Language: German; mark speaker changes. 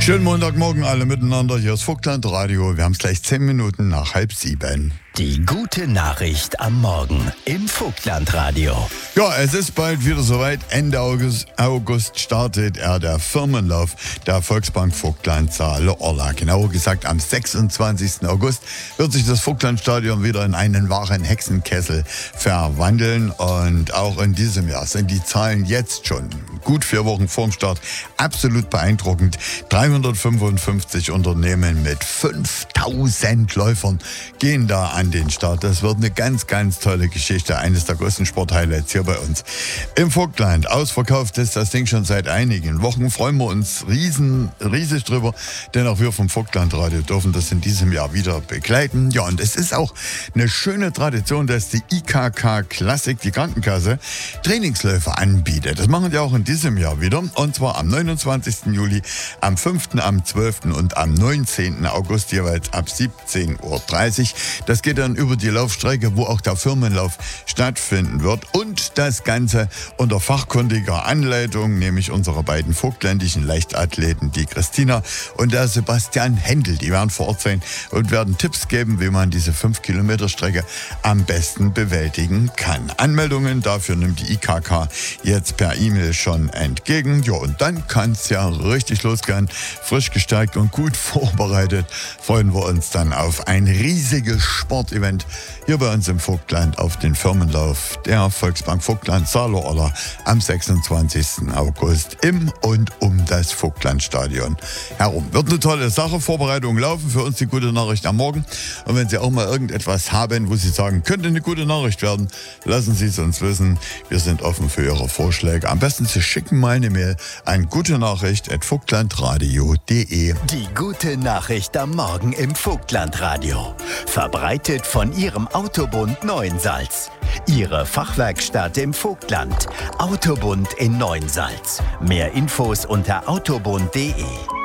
Speaker 1: Schönen Montagmorgen alle miteinander. Hier ist Vogtland Radio. Wir haben es gleich 10 Minuten nach 6:30.
Speaker 2: Die gute Nachricht am Morgen im Vogtland Radio.
Speaker 1: Ja, es ist bald wieder soweit. Ende August startet der Firmenlauf der Volksbank Vogtland Saale-Orla. Genauer gesagt, am 26. August wird sich das Vogtlandstadion wieder in einen wahren Hexenkessel verwandeln. Und auch in diesem Jahr sind die Zahlen jetzt schon gut 4 Wochen vorm Start absolut beeindruckend. 355 Unternehmen mit 5000 Läufern gehen da an den Start. Das wird eine ganz, ganz tolle Geschichte. Eines der größten Sporthighlights hier bei uns im Vogtland. Ausverkauft ist das Ding schon seit einigen Wochen. Freuen wir uns riesig drüber, denn auch wir vom Vogtlandradio dürfen das in diesem Jahr wieder begleiten. Ja, und es ist auch eine schöne Tradition, dass die IKK Klassik, die Krankenkasse, Trainingsläufe anbietet. Das machen die auch in diesem Jahr wieder. Und zwar am 29. Juli, am 5., am 12. und am 19. August jeweils ab 17:30 Uhr. Das geht dann über die Laufstrecke, wo auch der Firmenlauf stattfinden wird. Und das Ganze unter fachkundiger Anleitung, nämlich unserer beiden vogtländischen Leichtathleten, die Christina und der Sebastian Händel. Die werden vor Ort sein und werden Tipps geben, wie man diese 5-Kilometer-Strecke am besten bewältigen kann. Anmeldungen dafür nimmt die IKK jetzt per E-Mail schon entgegen. Ja, und dann kann es ja richtig losgehen. Frisch gestärkt und gut vorbereitet freuen wir uns dann auf ein riesiges Sportevent hier bei uns im Vogtland auf den Firmenlauf der Volksbank Vogtland Saale-Orla am 26. August im und um das Vogtlandstadion herum. Wird eine tolle Sache, Vorbereitungen laufen, für uns die gute Nachricht am Morgen. Und wenn Sie auch mal irgendetwas haben, wo Sie sagen, könnte eine gute Nachricht werden, lassen Sie es uns wissen. Wir sind offen für Ihre Vorschläge. Am besten Sie schicken mal eine Mail an gutenachricht@vogtlandradio.de.
Speaker 2: Die gute Nachricht am Morgen im Vogtlandradio. Verbreitet von Ihrem Autobund Neuensalz. Ihre Fachwerkstatt im Vogtland. Autobund in Neuensalz. Mehr Infos unter autobund.de.